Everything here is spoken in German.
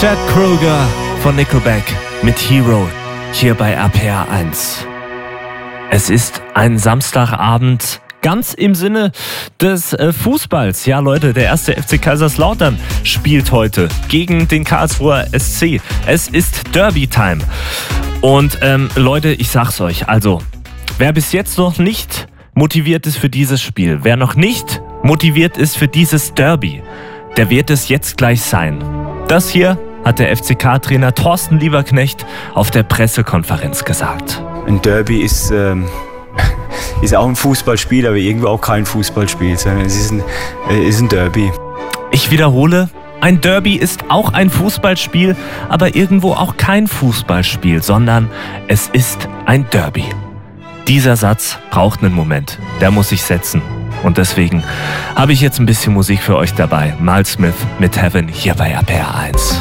Chad Kroeger von Nickelback mit Hero hier bei RPR 1. Es ist ein Samstagabend, ganz im Sinne des Fußballs. Ja Leute, der erste FC Kaiserslautern spielt heute gegen den Karlsruher SC. Es ist Derby-Time. Und Leute, ich sag's euch, also wer bis jetzt noch nicht motiviert ist für dieses Spiel, wer noch nicht motiviert ist für dieses Derby, der wird es jetzt gleich sein. Das hier hat der FCK-Trainer Thorsten Lieberknecht auf der Pressekonferenz gesagt. Ein Derby ist auch ein Fußballspiel, aber irgendwo auch kein Fußballspiel, sondern es ist ein Derby. Ich wiederhole, ein Derby ist auch ein Fußballspiel, aber irgendwo auch kein Fußballspiel, sondern es ist ein Derby. Dieser Satz braucht einen Moment, der muss sich setzen. Und deswegen habe ich jetzt ein bisschen Musik für euch dabei. Miles Smith mit Heaven hier bei RPR 1.